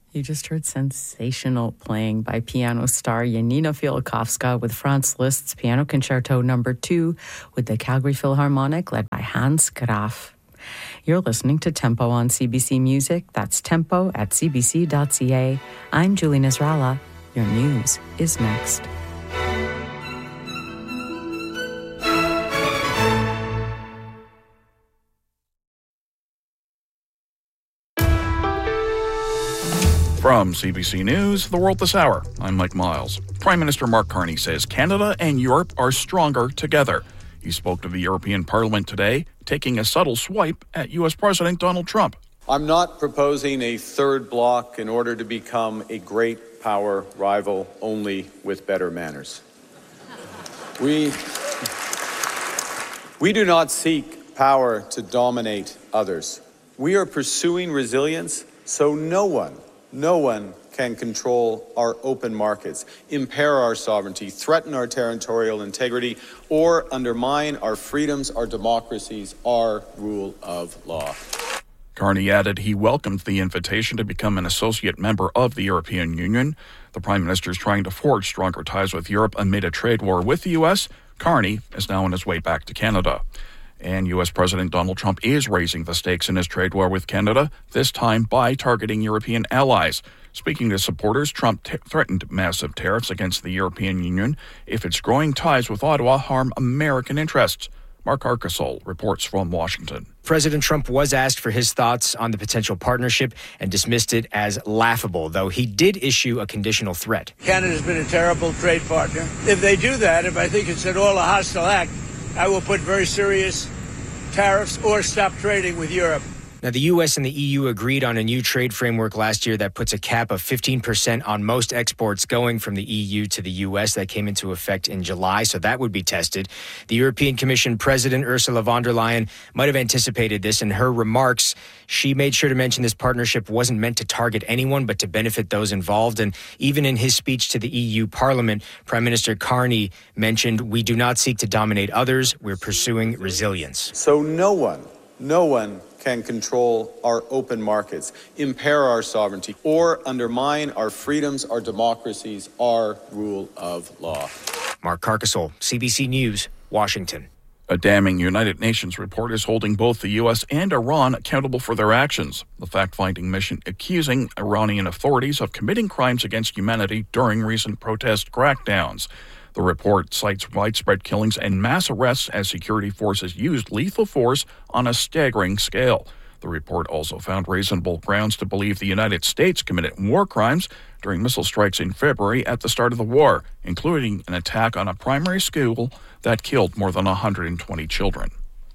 You just heard Sensational playing by piano star Janina Fialkowska with Franz Liszt's Piano Concerto No. 2 with the Calgary Philharmonic led by Hans Graf. You're listening to Tempo on CBC Music. That's tempo at cbc.ca. I'm Julie Nasrallah. Your news is next. From CBC News, The World This Hour, I'm Mike Miles. Prime Minister Mark Carney says Canada and Europe are stronger together. He spoke to the European Parliament today, taking a subtle swipe at U.S. President Donald Trump. I'm not proposing a third bloc in order to become a great power rival only with better manners. We do not seek power to dominate others. We are pursuing resilience so no one can control our open markets, impair our sovereignty, threaten our territorial integrity, or undermine our freedoms, our democracies, our rule of law. Carney added he welcomed the invitation to become an associate member of the European Union. The Prime Minister is trying to forge stronger ties with Europe amid a trade war with the U.S. Carney is now on his way back to Canada. And U.S. President Donald Trump is raising the stakes in his trade war with Canada, this time by targeting European allies. Speaking to supporters, Trump threatened massive tariffs against the European Union if its growing ties with Ottawa harm American interests. Mark Arkasol reports from Washington. President Trump was asked for his thoughts on the potential partnership and dismissed it as laughable, though he did issue a conditional threat. Canada's been a terrible trade partner. If they do that, if I think it's at all a hostile act, I will put very serious tariffs or stop trading with Europe. Now, the U.S. and the EU agreed on a new trade framework last year that puts a cap of 15% on most exports going from the EU to the U.S. That came into effect in July, so that would be tested. The European Commission President Ursula von der Leyen might have anticipated this. In her remarks, she made sure to mention this partnership wasn't meant to target anyone, but to benefit those involved. And even in his speech to the EU Parliament, Prime Minister Carney mentioned, "We do not seek to dominate others. We're pursuing resilience." So no one can control our open markets, impair our sovereignty, or undermine our freedoms, our democracies, our rule of law. Mark Carcasole, CBC News, Washington. A damning United Nations report is holding both the U.S. and Iran accountable for their actions. The fact-finding mission accusing Iranian authorities of committing crimes against humanity during recent protest crackdowns. The report cites widespread killings and mass arrests as security forces used lethal force on a staggering scale. The report also found reasonable grounds to believe the United States committed war crimes during missile strikes in February at the start of the war, including an attack on a primary school that killed more than 120 children.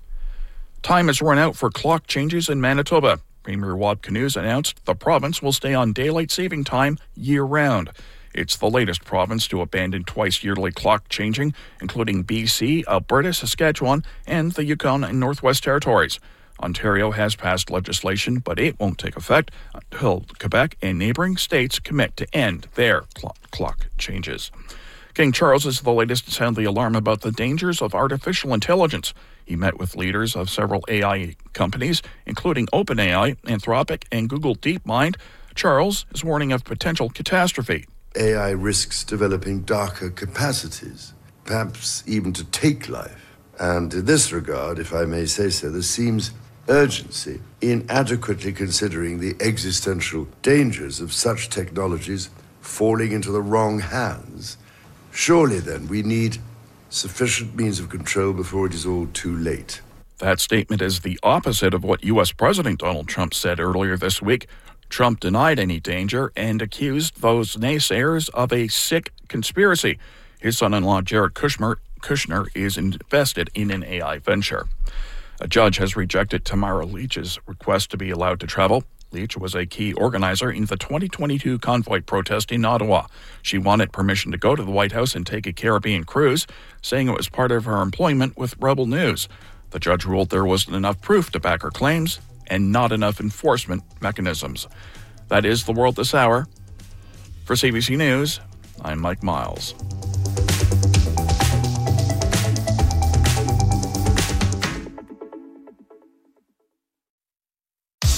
Time has run out for clock changes in Manitoba. Premier Wab Kinews announced the province will stay on daylight saving time year-round. It's the latest province to abandon twice-yearly clock changing, including BC, Alberta, Saskatchewan, and the Yukon and Northwest Territories. Ontario has passed legislation, but it won't take effect until Quebec and neighboring states commit to end their clock changes. King Charles is the latest to sound the alarm about the dangers of artificial intelligence. He met with leaders of several AI companies, including OpenAI, Anthropic, and Google DeepMind. Charles is warning of potential catastrophe. AI risks developing darker capacities, perhaps even to take life. And in this regard, if I may say so, there seems urgency in adequately considering the existential dangers of such technologies falling into the wrong hands. Surely, then, we need sufficient means of control before it is all too late. That statement is the opposite of what U.S. President Donald Trump said earlier this week. Trump denied any danger and accused those naysayers of a sick conspiracy. His son-in-law, Jared Kushner, is invested in an AI venture. A judge has rejected Tamara Leach's request to be allowed to travel. Leach was a key organizer in the 2022 convoy protest in Ottawa. She wanted permission to go to the White House and take a Caribbean cruise, saying it was part of her employment with Rebel News. The judge ruled there wasn't enough proof to back her claims and not enough enforcement mechanisms. That is The World This Hour. For CBC News, I'm Mike Miles.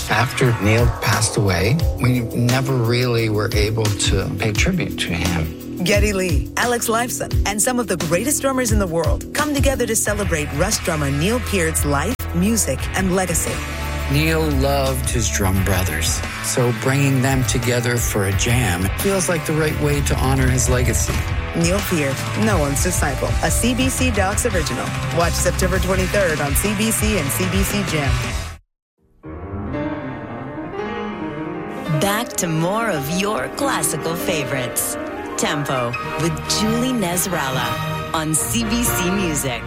After Neil passed away, we never really were able to pay tribute to him. Geddy Lee, Alex Lifeson, and some of the greatest drummers in the world come together to celebrate Rush drummer Neil Peart's life, music, and legacy. Neil loved his drum brothers, so bringing them together for a jam feels like the right way to honor his legacy. Neil Peart, no one's disciple, a CBC Docs original. Watch September 23rd on CBC and CBC Gem. Back to more of your classical favorites. Tempo with Julie Nezralla on CBC Music.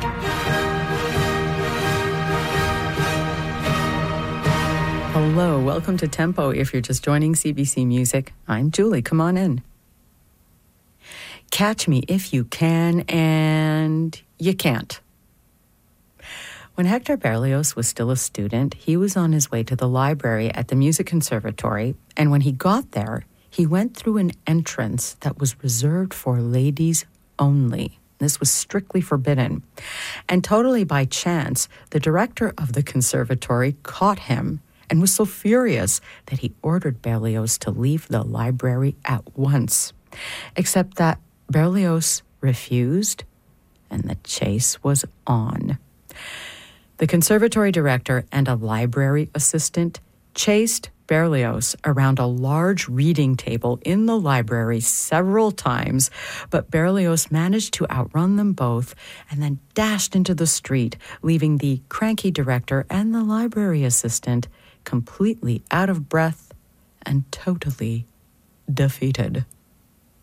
Hello, welcome to Tempo. If you're just joining CBC Music, I'm Julie. Come on in. Catch me if you can and you can't. When Hector Berlioz was still a student, he was on his way to the library at the Music Conservatory, and when he got there, he went through an entrance that was reserved for ladies only. This was strictly forbidden. And totally by chance, the director of the conservatory caught him and was so furious that he ordered Berlioz to leave the library at once. Except that Berlioz refused, and the chase was on. The conservatory director and a library assistant chased Berlioz around a large reading table in the library several times, but Berlioz managed to outrun them both and then dashed into the street, leaving the cranky director and the library assistant completely out of breath and totally defeated.